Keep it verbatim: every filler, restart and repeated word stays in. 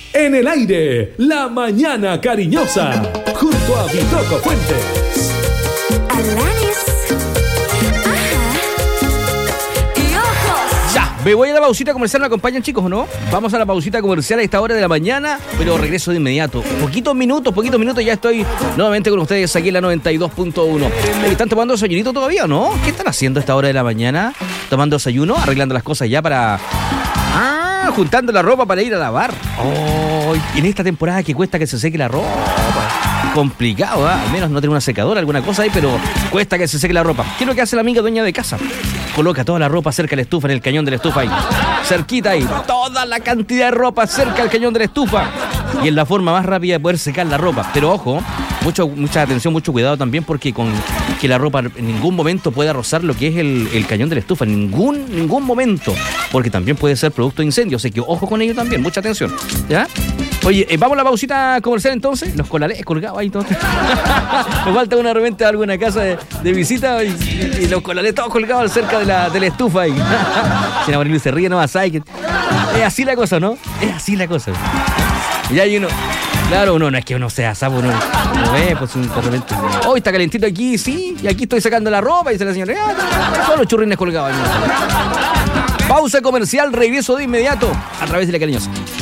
En el aire, la mañana cariñosa, junto a Vitoco Fuentes. Alanis. Ajá. Y ojos. Ya, me voy a la pausita comercial, ¿me acompañan, chicos, o no? Vamos a la pausita comercial a esta hora de la mañana, pero regreso de inmediato. Poquitos minutos, poquitos minutos, ya estoy nuevamente con ustedes aquí en la noventa y dos punto uno. ¿Están tomando desayunito todavía o no? ¿Qué están haciendo a esta hora de la mañana? ¿Tomando desayuno? ¿Arreglando las cosas ya para...? Ah, juntando la ropa para ir a lavar. Oh, en esta temporada que cuesta que se seque la ropa. Complicado, ¿eh? Al menos no tener una secadora, alguna cosa ahí, pero cuesta que se seque la ropa. ¿Qué es lo que hace la amiga dueña de casa? Coloca toda la ropa cerca de la estufa, en el cañón de la estufa ahí. Cerquita ahí. Toda la cantidad de ropa cerca del cañón de la estufa. Y es la forma más rápida de poder secar la ropa. Pero ojo, mucho, mucha atención, mucho cuidado también, porque con que la ropa en ningún momento pueda rozar lo que es el, el cañón de la estufa. En ningún, ningún momento. Porque también puede ser producto de incendio. Así que ojo con ello también. Mucha atención. ¿Ya? Oye, eh, vamos a la pausita comercial entonces. Los colales colgados ahí todos. Nos falta una repente de alguna casa de, de visita y, y, y los colales todos colgados cerca de la, de la estufa ahí. Si Amaril se ríe, no más hay que. Es así la cosa, ¿no? Es así la cosa. Y hay uno. Claro, uno no es que uno sea sapo, uno no ve, pues un de repente. Hoy oh, está calentito aquí, sí, y aquí estoy sacando la ropa, y dice la señora. Ah, todos los churrines colgados ahí. Pausa comercial, regreso de inmediato a través de La Cariñosa.